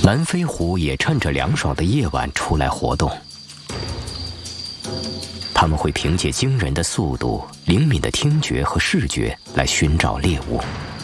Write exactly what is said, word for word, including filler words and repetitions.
蓝飞虎也趁着凉爽的夜晚出来活动。他们会凭借惊人的速度、灵敏的听觉和视觉来寻找猎物。